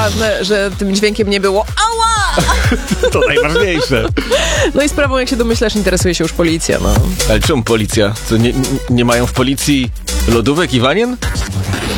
ważne, że tym dźwiękiem nie było ała! To najważniejsze. No i sprawą, jak się domyślasz, interesuje się już policja, no. Ale czemu policja? Co, nie mają w policji lodówek i wanien?